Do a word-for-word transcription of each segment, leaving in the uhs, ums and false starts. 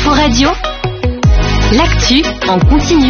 Info Radio, l'actu en continu.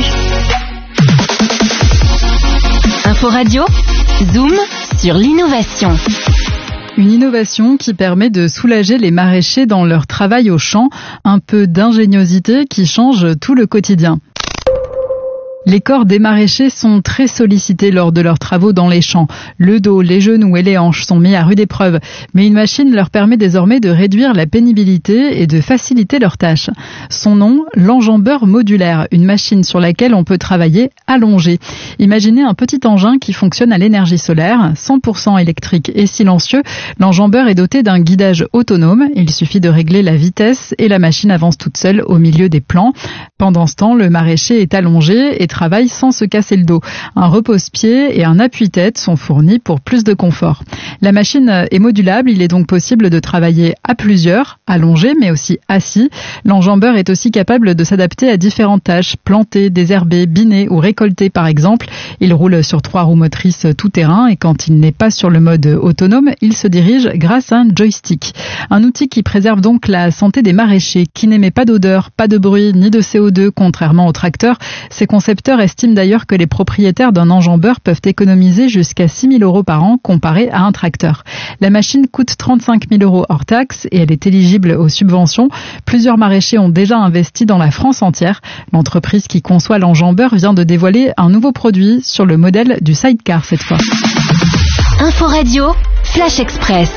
Info Radio, zoom sur l'innovation. Une innovation qui permet de soulager les maraîchers dans leur travail au champ, un peu d'ingéniosité qui change tout le quotidien. Les corps des maraîchers sont très sollicités lors de leurs travaux dans les champs. Le dos, les genoux et les hanches sont mis à rude épreuve. Mais une machine leur permet désormais de réduire la pénibilité et de faciliter leurs tâches. Son nom, l'enjambeur modulaire, une machine sur laquelle on peut travailler allongé. Imaginez un petit engin qui fonctionne à l'énergie solaire, cent pour cent électrique et silencieux. L'enjambeur est doté d'un guidage autonome. Il suffit de régler la vitesse et la machine avance toute seule au milieu des plants. Pendant ce temps, le maraîcher est allongé et travaille sans se casser le dos. Un repose-pied et un appuie-tête sont fournis pour plus de confort. La machine est modulable, il est donc possible de travailler à plusieurs, allongé mais aussi assis. L'enjambeur est aussi capable de s'adapter à différentes tâches, planter, désherber, biner ou récolter par exemple. Il roule sur trois roues motrices tout-terrain et quand il n'est pas sur le mode autonome, il se dirige grâce à un joystick. Un outil qui préserve donc la santé des maraîchers, qui n'émet pas d'odeur, pas de bruit ni de C O deux contrairement aux tracteurs. Ces concepteurs estiment d'ailleurs que les propriétaires d'un enjambeur peuvent économiser jusqu'à six mille euros par an comparé à un tracteur. La machine coûte trente-cinq mille euros hors taxe et elle est éligible aux subventions. Plusieurs maraîchers ont déjà investi dans la France entière. L'entreprise qui conçoit l'enjambeur vient de dévoiler un nouveau produit sur le modèle du sidecar cette fois. Info Radio, Flash Express.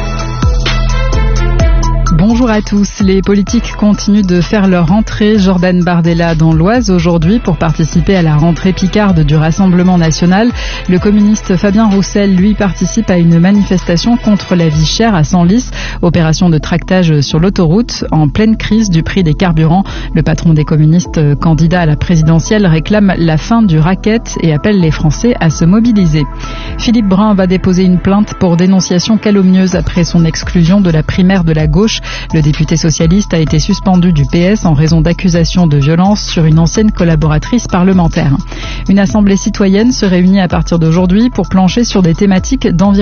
Bonjour à tous. Les politiques continuent de faire leur rentrée. Jordan Bardella dans l'Oise aujourd'hui pour participer à la rentrée picarde du Rassemblement national. Le communiste Fabien Roussel, lui, participe à une manifestation contre la vie chère à Senlis. Opération de tractage sur l'autoroute en pleine crise du prix des carburants. Le patron des communistes candidat à la présidentielle réclame la fin du racket et appelle les Français à se mobiliser. Philippe Brun va déposer une plainte pour dénonciation calomnieuse après son exclusion de la primaire de la gauche. Le député socialiste a été suspendu du P S en raison d'accusations de violence sur une ancienne collaboratrice parlementaire. Une assemblée citoyenne se réunit à partir d'aujourd'hui pour plancher sur des thématiques d'environnement.